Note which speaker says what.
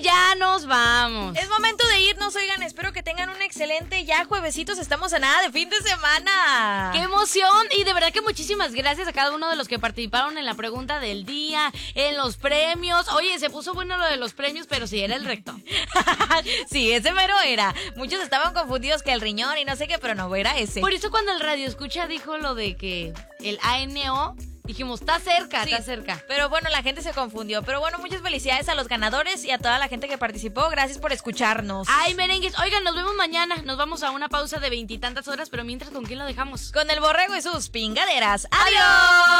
Speaker 1: ya nos vamos.
Speaker 2: Es momento de irnos, oigan, espero que tengan un excelente ya juevesitos, estamos a nada de fin de semana.
Speaker 1: ¡Qué emoción! Y de verdad que muchísimas gracias a cada uno de los que participaron en la pregunta del día, en los premios. Oye, se puso bueno lo de los premios, pero sí era el recto.
Speaker 2: Sí, ese mero era. Muchos estaban confundidos que el riñón y no sé qué, pero no era ese.
Speaker 1: Por eso cuando el radio escucha dijo lo de que el ANO, dijimos, está cerca,
Speaker 2: Sí,
Speaker 1: está cerca.
Speaker 2: Pero bueno, la gente se confundió. Pero bueno, muchas felicidades a los ganadores y a toda la gente que participó. Gracias por escucharnos.
Speaker 1: Ay, merengues, oigan, nos vemos mañana. Nos vamos a una pausa de 20 y tantas horas, pero mientras, ¿con quién lo dejamos?
Speaker 2: Con el borrego y sus pingaderas. ¡Adiós!